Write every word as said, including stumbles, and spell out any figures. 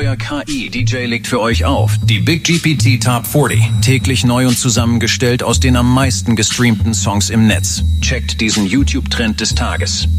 Euer K I-D J legt für euch auf. Die Big G P T Top vierzig. Täglich neu und zusammengestellt aus den am meisten gestreamten Songs im Netz. Checkt diesen YouTube-Trend des Tages.